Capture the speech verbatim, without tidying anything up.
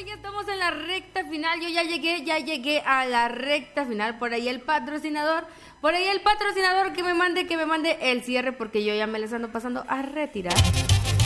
ya estamos en la recta final. Yo ya llegué, ya llegué a la recta final. Por ahí el patrocinador, por ahí el patrocinador que me mande, que me mande el cierre, porque yo ya me les ando pasando a retirar.